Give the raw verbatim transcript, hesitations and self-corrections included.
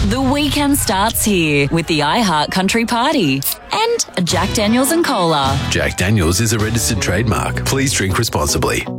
The weekend starts here with the iHeart Country Party and Jack Daniels and Cola. Jack Daniels is a registered trademark. Please drink responsibly.